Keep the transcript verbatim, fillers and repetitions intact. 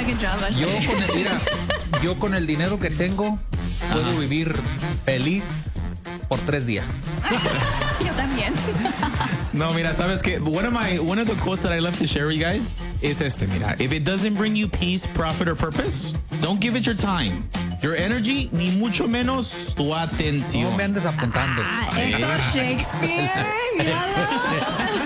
second job. Yo con el, mira, yo con el dinero que tengo puedo uh-huh. vivir feliz por tres días. Yo también. No, mira, sabes que one of my one of the quotes that I love to share with you guys is este, mira, if it doesn't bring you peace, profit or purpose, don't give it your time, your energy, ni mucho menos tu atención. No me andes apuntando. Ah, esto Shakespeare.